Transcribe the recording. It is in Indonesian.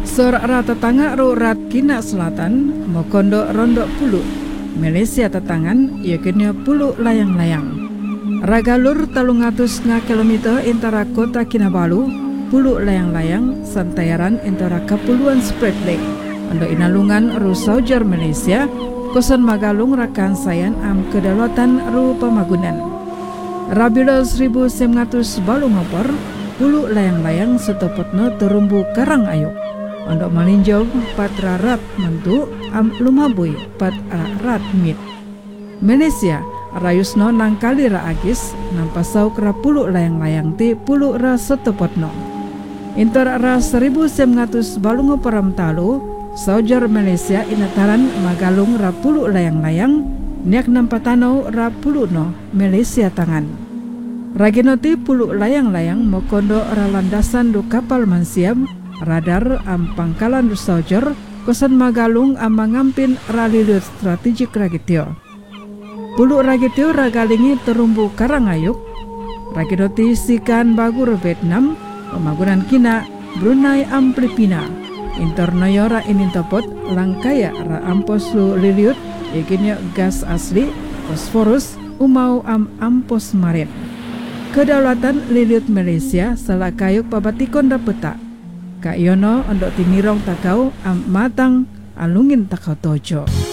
Sor rata tangga ro rat kina selatan mokondo rondo pulu Malaysia tetangan yakinnya pulu layang-layang. Ragalur 300 kilometer antara kota Kinabalu pulu layang-layang santayaran antara Kepulauan Spratly Lake ando inalungan ru Saujar Malaysia kosan magalung rakan sayan am kedaulatan ru pamagunan. Rabila 1900 balu ngopor pulu layang-layang setopotno terumbu karang ayuk untuk melinjau 4 rat mentu am lumabui 4 rat mit. Malaysia rayusno nangkali ra agis nampasau kera pulu layang-layang ti pulu ra setopotno. Intor ra 1900 balungo param talu Saujar Malaysia inataran magalung ra pulu layang-layang niak nampatano ra pulu no Malaysia tangan. Raginoti pulu layang-layang mokondo ra landasan do kapal mansiam radar am pangkalan du Saujar kosan magalung am mangampin ralilut strategik ragitio. Pulu ragitio ragalingi terumbu karangayuk raginoti sikan bagur Vietnam pemagunan kina Brunei am Filipina internoyo ra inintopot langkaya ra ampos lu liliut ikinyo gas asli fosforus umau am ampos marin. Kedaulatan liliut Malaysia salah kayuk pabatikon dapeta Kak Yono ondok tinirong takau am matang alungin takau tojo.